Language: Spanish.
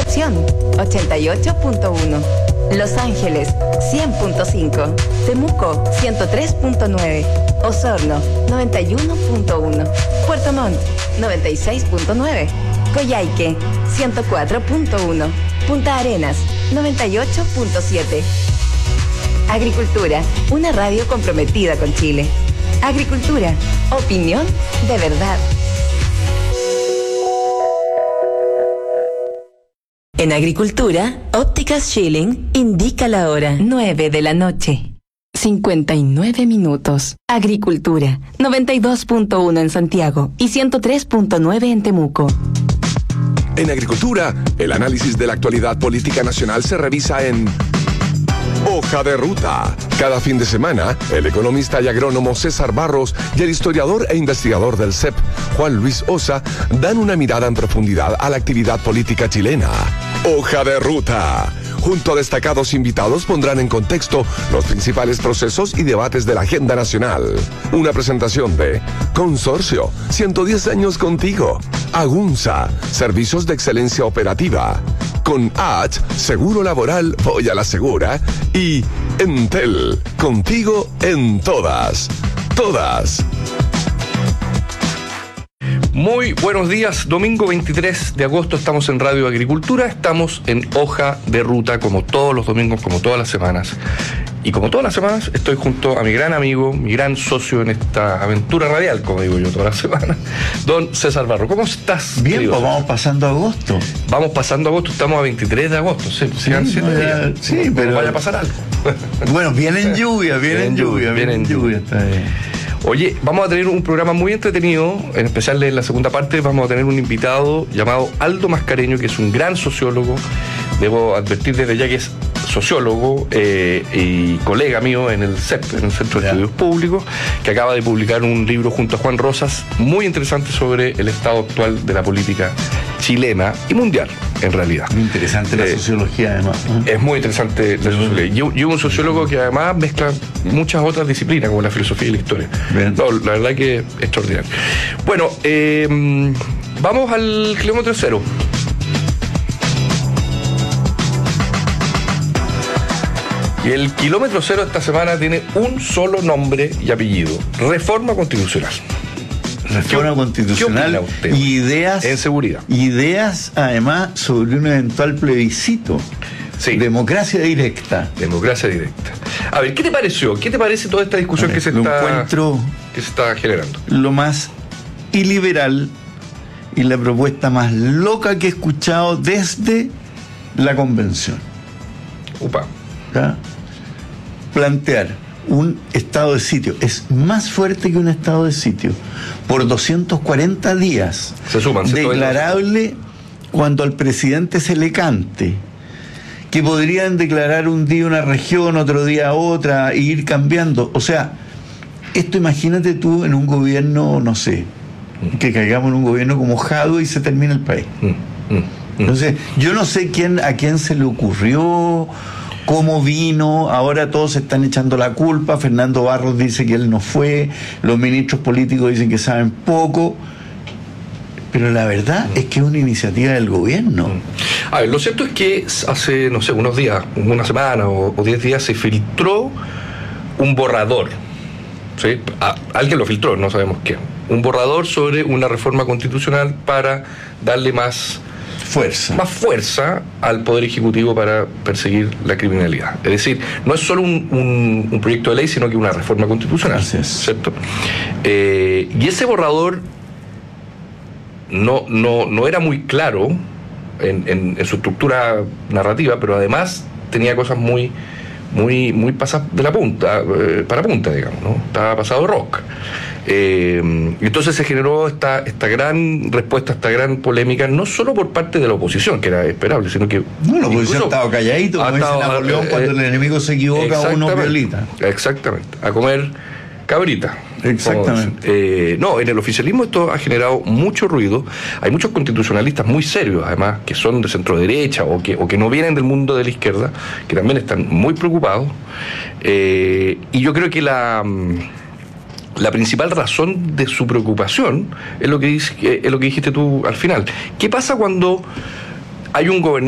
Concepción 88.1, Los Ángeles 100.5, Temuco 103.9, Osorno 91.1, Puerto Montt 96.9, Coyhaique 104.1, Punta Arenas 98.7. Agricultura, una radio comprometida con Chile. Agricultura, opinión de verdad. En Agricultura, Ópticas Schilling indica la hora 9 de la noche. 59 minutos. Agricultura, 92.1 en Santiago y 103.9 en Temuco. En Agricultura, el análisis de la actualidad política nacional se revisa en Hoja de Ruta. Cada fin de semana, el economista y agrónomo César Barros y el historiador e investigador del CEP, Juan Luis Osa, dan una mirada en profundidad a la actividad política chilena. Hoja de Ruta. Junto a destacados invitados pondrán en contexto los principales procesos y debates de la agenda nacional. Una presentación de Consorcio, 110 años contigo. Agunza, servicios de excelencia operativa. Con H, seguro laboral, voy a la segura. Y Entel, contigo en todas. Todas. Muy buenos días, domingo 23 de agosto estamos en Radio Agricultura, estamos en Hoja de Ruta como todos los domingos, como todas las semanas. Y como todas las semanas estoy junto a mi gran amigo, mi gran socio en esta aventura radial, como digo yo todas las semanas, don César Barro. ¿Cómo estás? Bien, pues vamos pasando agosto. Vamos pasando agosto, estamos a 23 de agosto, sí, pero vaya a pasar algo. Bueno, vienen lluvias, vienen lluvia. Está bien. Oye, vamos a tener un programa muy entretenido, en especial en la segunda parte vamos a tener un invitado llamado Aldo Mascareño, que es un gran sociólogo. Debo advertir desde ya que es sociólogo y colega mío en el CEP, en el Centro de Estudios Públicos, que acaba de publicar un libro junto a Juan Rosas muy interesante sobre el estado actual de la política chilena y mundial, en realidad. Muy interesante la sociología, además. Es muy interesante la sociología. Y un sociólogo que además mezcla muchas otras disciplinas, como la filosofía y la historia. No, la verdad que es extraordinario. Bueno, vamos al kilómetro cero. Y el kilómetro cero esta semana tiene un solo nombre y apellido: Reforma Constitucional. Reforma constitucional. ¿Qué opina usted? Ideas en seguridad. Ideas, además, sobre un eventual plebiscito. Sí. Democracia directa. Democracia directa. A ver, ¿qué te pareció? ¿Qué te parece toda esta discusión que se está generando? Lo más iliberal y la propuesta más loca que he escuchado desde la convención. Upa. ¿Ya? Plantear un estado de sitio es más fuerte que un estado de sitio por 240 días. Se suman, declarable cuando al presidente se le cante, que podrían declarar un día una región, otro día otra, e ir cambiando. O sea, esto imagínate tú en un gobierno, no sé, que caigamos en un gobierno como Jadwe y se termina el país. Entonces, yo no sé a quién se le ocurrió, cómo vino. Ahora todos se están echando la culpa. Fernando Barros dice que él no fue, los ministros políticos dicen que saben poco, pero la verdad es que es una iniciativa del gobierno. A ver, lo cierto es que hace, no sé, unos días, una semana o 10 días se filtró un borrador, ¿sí? Alguien lo filtró, no sabemos quién. Un borrador sobre una reforma constitucional para darle más fuerza al Poder Ejecutivo para perseguir la criminalidad. Es decir, no es solo un proyecto de ley, sino que una reforma constitucional, ¿cierto? Y ese borrador no era muy claro en su estructura narrativa, pero además tenía cosas muy pasadas de la punta, para punta, digamos, ¿no? Estaba pasado de rosca. Entonces se generó esta gran respuesta, esta gran polémica, no solo por parte de la oposición, que era esperable, sino que... No, la oposición estaba calladito, como dice Napoleón, cuando el enemigo se equivoca, uno violita. Exactamente, a comer cabrita. Exactamente. En el oficialismo esto ha generado mucho ruido. Hay muchos constitucionalistas muy serios, además, que son de centro derecha o que no vienen del mundo de la izquierda, que también están muy preocupados. Y yo creo que la principal razón de su preocupación es lo que dijiste tú al final. ¿Qué pasa cuando hay un gobernante